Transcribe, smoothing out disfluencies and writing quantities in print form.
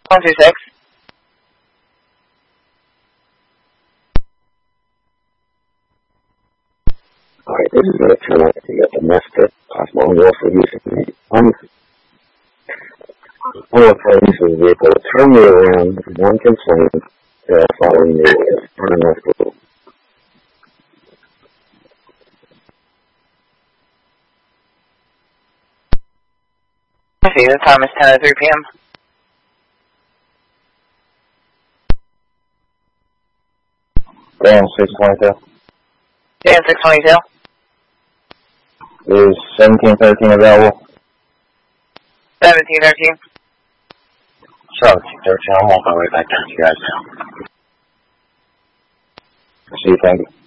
126. Alright, this is a turn to get domestic possible unlawful use of the unlawful use of the vehicle. Turn me around with one complaint following the unlawful. The time is 10:03 p.m. Dan 622. Dan 622. Is 1713 available? 1713. 1713. I'm on my way back down to you guys now. See you, thank you.